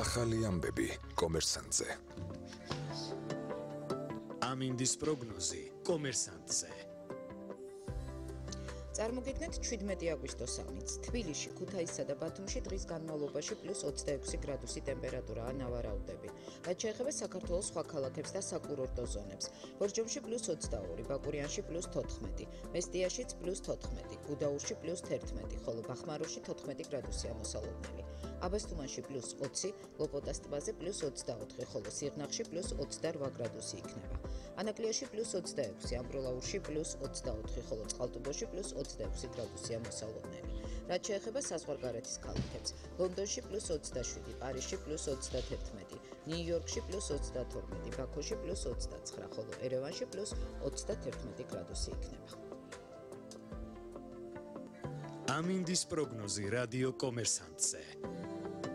ახალი ამბები კომერსანტზე. ამინდის პროგნოზი კომერსანტზე. წარმოგიდგენთ 17 აგვისტოსამით თბილისში, ქუთაისსა და ბათუმში დღის განმავლობაში +26 გრადუსი ტემპერატურაა ნავარაუდები. რაც შეეხება საქართველოს სხვა ქალაქებს და საკურორტო ზონებს. ბორჯომში +22, ბაკურიანში +14, მესტიაშიც +14, გუდაურში +11, ხოლო ბახმაროში 14 გრადუსია მოსალოდნელი. აბასთუმანში +20, ლოპოტას ტბაზე +24, ხოლო სიღნაღში +28 გრადუსი იქნება. ანაკლიაში +26, ამბროლაურში +24, ხოლო წყალტუბოში +26 გრადუსია მოსალოდნელი. რაც შეეხება საზღვარგარეთის ქალაქებს, ლონდონში +27, პარიზში +31, ნიუ-იორკში +32, ბაქოში +29, ხოლო ერევანში +31 გრადუსი იქნება. ამინდის პროგნოზი რადიო კომერსანტზე.